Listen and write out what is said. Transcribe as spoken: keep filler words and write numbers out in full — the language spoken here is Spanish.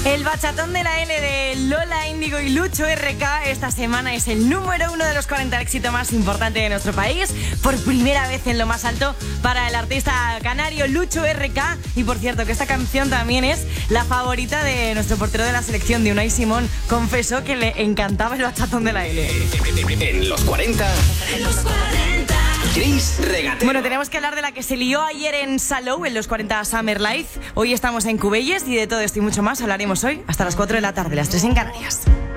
El bachatón de la L de Lola Índigo y Lucho R K esta semana es el número uno de los cuarenta éxitos más importantes de nuestro país. Por primera vez en lo más alto para el artista canario Lucho R K. Y por cierto, que esta canción también es la favorita de nuestro portero de la selección, de Unai Simón. Confesó que le encantaba el bachatón de la L. En los cuarenta. En los cuarenta. Chris Regatero. Bueno, tenemos que hablar de la que se lió ayer en Salou, en los cuarenta Summer Life. Hoy estamos en Cubelles y de todo esto y mucho más hablaremos hoy hasta las cuatro de la tarde, las tres en Canarias.